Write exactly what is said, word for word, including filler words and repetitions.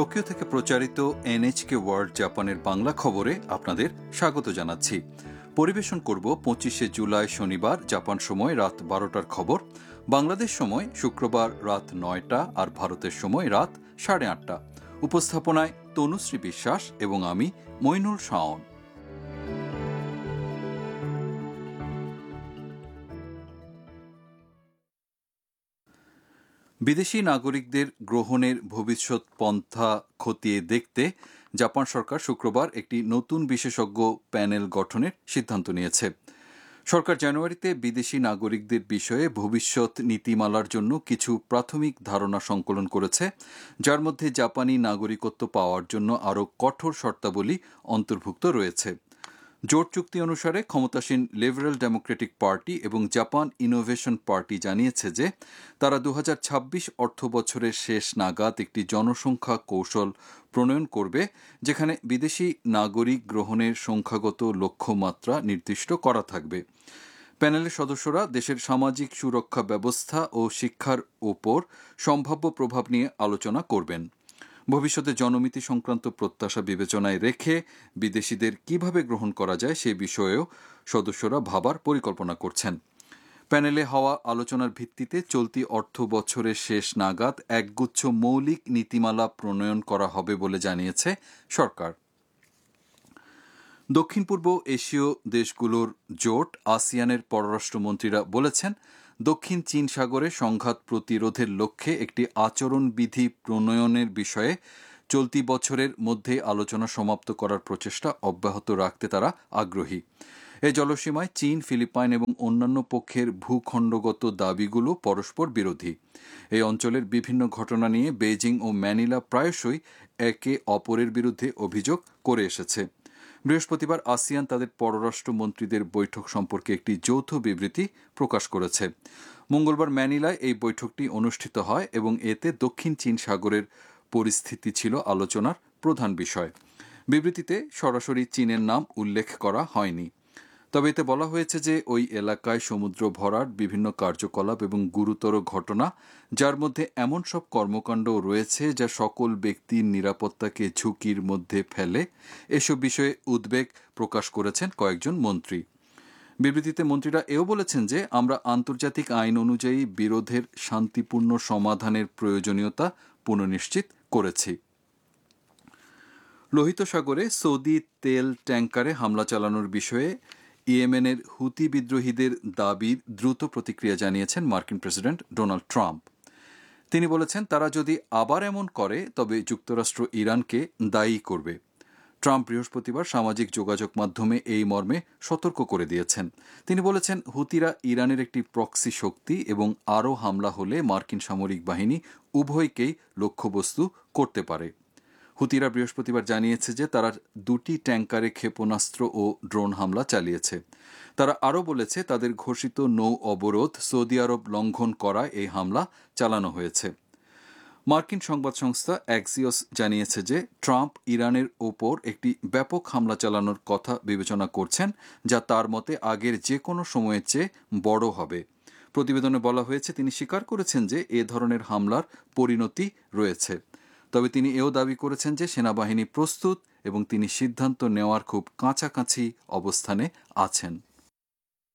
Tokyo থেকে প্রচারিত NHK world জাপানের বাংলা খবরে আপনাদের স্বাগত জানাচ্ছি। পরিবেশন করব পঁচিশে জুলাই শনিবার জাপান সময় রাত বারোটার খবর, বাংলাদেশ সময় শুক্রবার রাত নয়টা আর ভারতের সময় রাত সাড়ে আটটা। উপস্থাপনায় তনুশ্রী বিশ্বাস এবং আমি মইনুল শাওন। বিদেশি নাগরিকদের গ্রহণের ভবিষ্যৎ পন্থা খতিয়ে দেখতে জাপান সরকার শুক্রবার একটি নতুন বিশেষজ্ঞ প্যানেল গঠনের সিদ্ধান্ত নিয়েছে। সরকার জানুয়ারিতে বিদেশি নাগরিকদের বিষয়ে ভবিষ্যৎ নীতিমালার জন্য কিছু প্রাথমিক ধারণা সংকলন করেছে, যার মধ্যে জাপানি নাগরিকত্ব পাওয়ার জন্য আরও কঠোর শর্তাবলী অন্তর্ভুক্ত রয়েছে। জোট চুক্তি অনুসারে ক্ষমতাসীন লিবারেল ডেমোক্রেটিক পার্টি এবং জাপান ইনোভেশন পার্টি জানিয়েছে যে তারা দু হাজার ছাব্বিশ অর্থ বছরের শেষ নাগাদ একটি জনসংখ্যা কৌশল প্রণয়ন করবে, যেখানে বিদেশি নাগরিক গ্রহণের সংখ্যাগত লক্ষ্যমাত্রা নির্দিষ্ট করা থাকবে। প্যানেলের সদস্যরা দেশের সামাজিক সুরক্ষা ব্যবস্থা ও শিক্ষার ওপর সম্ভাব্য প্রভাব নিয়ে আলোচনা করবেন। ভবিষ্যতে জনমিতি সংক্রান্ত প্রত্যাশা বিবেচনায় রেখে বিদেশিদের কিভাবে গ্রহণ করা যায় সে বিষয়েও সদস্যরা ভাবার পরিকল্পনা করছেন। প্যানেলে হওয়া আলোচনার ভিত্তিতে চলতি অর্থ বছরের শেষ নাগাদ একগুচ্ছ মৌলিক নীতিমালা প্রণয়ন করা হবে বলে জানিয়েছে সরকার। দক্ষিণ পূর্ব এশীয় দেশগুলোর জোট আসিয়ানের পররাষ্ট্রমন্ত্রীরা বলেছেন, দক্ষিণ চীন সাগরে সংঘাত প্রতিরোধের লক্ষ্যে একটি আচরণবিধি প্রণয়নের বিষয়ে চলতি বছরের মধ্যে আলোচনা সমাপ্ত করার প্রচেষ্টা অব্যাহত রাখতে তারা আগ্রহী। এই জলসীমায় চীন, ফিলিপাইন এবং অন্যান্য পক্ষের ভূখণ্ডগত দাবিগুলো পরস্পর বিরোধী। এই অঞ্চলের বিভিন্ন ঘটনা নিয়ে বেইজিং ও ম্যানিলা প্রায়শই একে অপরের বিরুদ্ধে অভিযোগ করে এসেছে। বৃহস্পতিবার আসিয়ান তাদের পররাষ্ট্রমন্ত্রীদের বৈঠক সম্পর্কে একটি যৌথ বিবৃতি প্রকাশ করেছে। মঙ্গলবার ম্যানিলায় এই বৈঠকটি অনুষ্ঠিত হয় এবং এতে দক্ষিণ চীন সাগরের পরিস্থিতি ছিল আলোচনার প্রধান বিষয়। বিবৃতিতে সরাসরি চীনের নাম উল্লেখ করা হয়নি, তবে এতে বলা হয়েছে যে ওই এলাকায় সমুদ্র ভরাট, বিভিন্ন কার্যকলাপ এবং গুরুতর ঘটনা, যার মধ্যে এমন সব কর্মকাণ্ডও রয়েছে যা সকল ব্যক্তির নিরাপত্তাকে ঝুঁকির মধ্যে ফেলে। এসব বিষয়ে উদ্বেগ প্রকাশ করেছেন কয়েকজন মন্ত্রী। বিবৃতিতে মন্ত্রীরা এও বলেছেন যে আমরা আন্তর্জাতিক আইন অনুযায়ী বিরোধের শান্তিপূর্ণ সমাধানের প্রয়োজনীয়তা পুনঃনিশ্চিত করেছি। লোহিত সাগরে সৌদি তেল ট্যাঙ্কারে হামলা চালানোর বিষয়ে ইয়েমেনের হুতি বিদ্রোহীদের দাবির দ্রুত প্রতিক্রিয়া জানিয়েছেন মার্কিন প্রেসিডেন্ট ডোনাল্ড ট্রাম্প। তিনি বলেছেন, তারা যদি আবার এমন করে তবে যুক্তরাষ্ট্র ইরানকে দায়ী করবে। ট্রাম্প বৃহস্পতিবার সামাজিক যোগাযোগ মাধ্যমে এই মর্মে সতর্ক করে দিয়েছেন। তিনি বলেছেন, হুতিরা ইরানের একটি প্রক্সি শক্তি এবং আরও হামলা হলে মার্কিন সামরিক বাহিনী উভয়কেই লক্ষ্যবস্তু করতে পারে। হুতিরা বৃহস্পতিবার জানিয়েছে যে তারা দুটি ট্যাঙ্কারে ক্ষেপণাস্ত্র ও ড্রোন হামলা চালিয়েছে। তারা আরও বলেছে, তাদের ঘোষিত নৌ অবরোধ সৌদি আরব লঙ্ঘন করা এই হামলা চালানো হয়েছে। মার্কিন সংবাদ সংস্থা অ্যাক্সিওস জানিয়েছে যে ট্রাম্প ইরানের ওপর একটি ব্যাপক হামলা চালানোর কথা বিবেচনা করছেন, যা তার মতে আগের যে কোনো সময়ের চেয়ে বড় হবে। প্রতিবেদনে বলা হয়েছে, তিনি স্বীকার করেছেন যে এ ধরনের হামলার পরিণতি রয়েছে, তবে তিনি এও দাবি করেছেন যে সেনাবাহিনী প্রস্তুত এবং তিনি সিদ্ধান্ত নেওয়ার খুব কাছাকাছি অবস্থানে আছেন।